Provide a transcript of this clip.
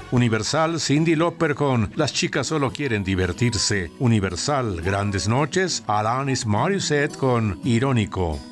Universal, Cyndi Lauper con Las chicas solo quieren divertirse. Universal, Grandes noches, Alanis Morissette con Irónico.